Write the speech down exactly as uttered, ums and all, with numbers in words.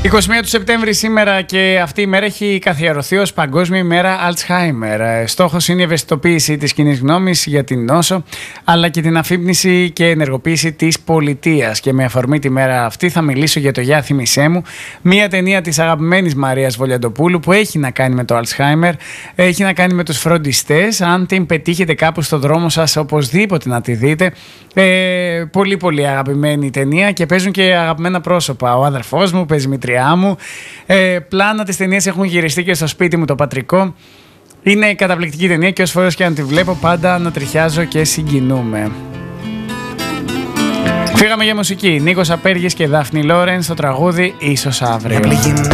είκοσι μία του Σεπτέμβρη σήμερα και αυτή η μέρα έχει καθιερωθεί ως Παγκόσμια ημέρα Alzheimer. Στόχος είναι η ευαισθητοποίηση της κοινής γνώμης για την νόσο, αλλά και την αφύπνιση και ενεργοποίηση της πολιτείας. Και με αφορμή τη μέρα αυτή θα μιλήσω για το «Για θύμισέ μου», μια ταινία της αγαπημένης Μαρίας Βολιαντοπούλου που έχει να κάνει με το Alzheimer, έχει να κάνει με τους φροντιστές. Αν την πετύχετε κάπου στο δρόμο σας, οπωσδήποτε να τη δείτε. Ε, πολύ πολύ αγαπημένη ταινία και παίζουν και αγαπημένα πρόσωπα. Ο αδερφός μου παίζει μητριά μου. Ε, πλάνα τις ταινίες έχουν γυριστεί και στο σπίτι μου το πατρικό. Είναι καταπληκτική ταινία και όσες φορές και αν τη βλέπω πάντα ανατριχιάζω και συγκινούμε. Φύγαμε για μουσική. Νίκος Απέργης και Δάφνη Λόρεν στο τραγούδι «Ίσως αύριο».